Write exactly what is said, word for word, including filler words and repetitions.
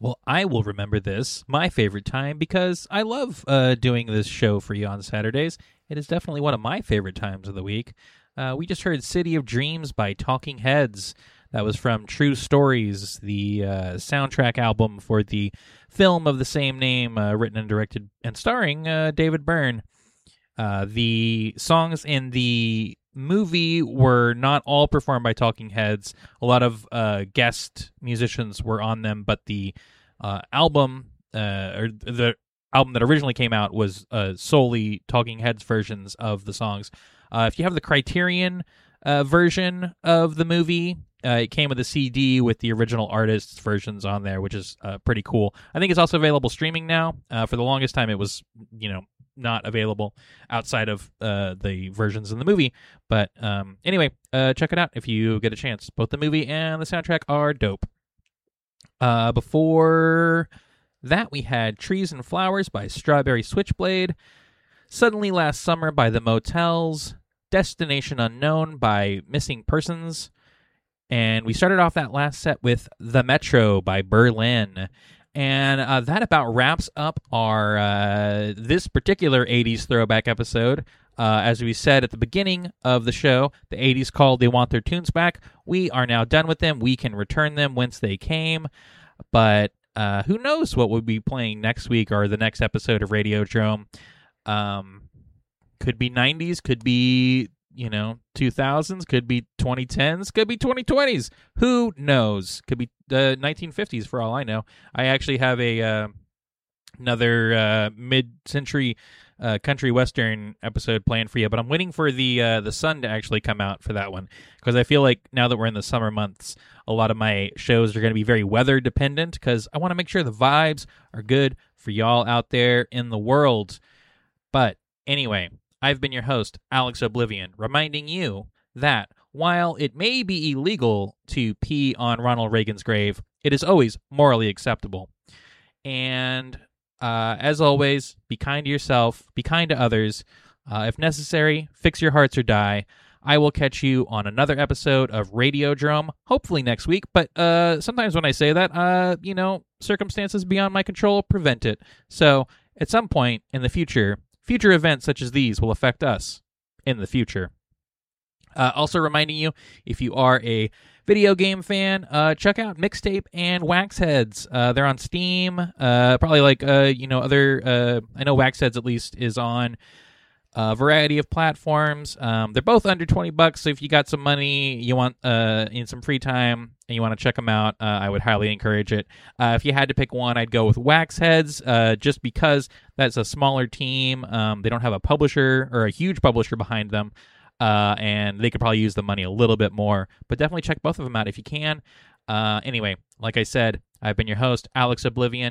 Well, I will remember this, my favorite time, because I love uh, doing this show for you on Saturdays. It is definitely one of my favorite times of the week. Uh, we just heard City of Dreams by Talking Heads. That was from True Stories, the uh, soundtrack album for the film of the same name, uh, written and directed and starring uh, David Byrne. Uh, the songs in the movie were not all performed by Talking Heads. A lot of uh, guest musicians were on them, but the uh, album, uh, or the album that originally came out, was uh, solely Talking Heads versions of the songs. Uh, if you have the Criterion uh, version of the movie, uh, it came with a C D with the original artists' versions on there, which is uh, pretty cool. I think it's also available streaming now. Uh, for the longest time, it was, you know, not available outside of uh, the versions in the movie. But um, anyway, uh, check it out if you get a chance. Both the movie and the soundtrack are dope. Uh, before that, we had Trees and Flowers by Strawberry Switchblade, Suddenly Last Summer by The Motels, Destination Unknown by Missing Persons, and we started off that last set with The Metro by Berlin. And uh, that about wraps up our uh, this particular eighties throwback episode. Uh, as we said at the beginning of the show, the eighties called, they want their tunes back. We are now done with them. We can return them whence they came. But uh, who knows what we'll be playing next week or the next episode of Radiodrome. Um, could be nineties, could be, you know, two thousands, could be twenty tens, could be twenty twenties. Who knows? Could be the nineteen fifties for all I know. I actually have a uh, another uh, mid-century uh, country western episode planned for you, but I'm waiting for the uh, the sun to actually come out for that one, because I feel like now that we're in the summer months, a lot of my shows are going to be very weather dependent, because I want to make sure the vibes are good for y'all out there in the world. But anyway, I've been your host, Alex Oblivion, reminding you that while it may be illegal to pee on Ronald Reagan's grave, it is always morally acceptable. And uh, as always, be kind to yourself, be kind to others. Uh, if necessary, fix your hearts or die. I will catch you on another episode of Radiodrome, hopefully next week. But uh, sometimes when I say that, uh, you know, circumstances beyond my control prevent it. So at some point in the future, future events such as these will affect us in the future. Uh, also reminding you, if you are a video game fan, uh, check out Mixtape and Waxheads. Uh, they're on Steam. Uh, probably like, uh, you know, other, uh, I know Waxheads at least is on a variety of platforms. Um, they're both under twenty bucks. So if you got some money, you want, uh, in some free time, and you want to check them out, uh, I would highly encourage it. Uh, if you had to pick one, I'd go with Waxheads, uh, just because that's a smaller team. Um, they don't have a publisher or a huge publisher behind them. Uh, and they could probably use the money a little bit more. But definitely check both of them out if you can. Uh, anyway, like I said, I've been your host, Alex Oblivion.